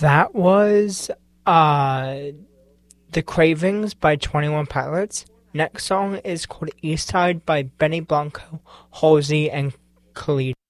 That was uh The Cravings by 21 Pilots. Next song is called East Side by Benny Blanco, Halsey, and Khalid.